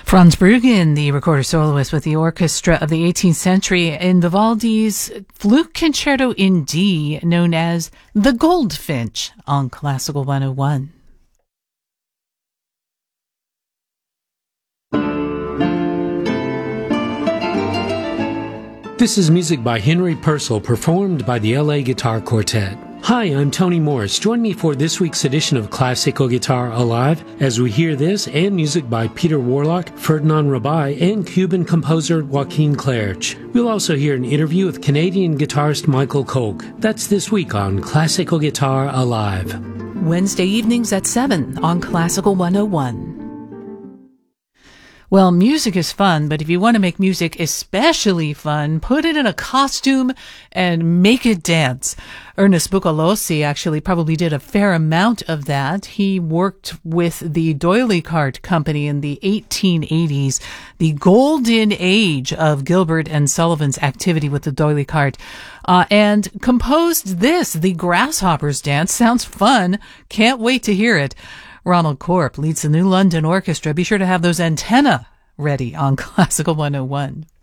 Franz Bruggen, the recorder soloist with the orchestra of the 18th century in Vivaldi's Flute Concerto in D, known as the Goldfinch, on Classical 101. This is music by Henry Purcell, performed by the LA Guitar Quartet. Hi, I'm Tony Morris. Join me for this week's edition of Classical Guitar Alive as we hear this and music by Peter Warlock, Ferdinand Rabai, and Cuban composer Joaquin Clerch. We'll also hear an interview with Canadian guitarist Michael Koch. That's this week on Classical Guitar Alive. Wednesday evenings at 7 on Classical 101. Well, music is fun, but if you want to make music especially fun, put it in a costume and make it dance. Ernest Bucalossi actually probably did a fair amount of that. He worked with the D'Oyly Carte Company in the 1880s, the golden age of Gilbert and Sullivan's activity with the D'Oyly Carte, and composed this, the Grasshoppers Dance. Sounds fun. Can't wait to hear it. Ronald Corp leads the New London Orchestra. Be sure to have those antennae ready on Classical 101.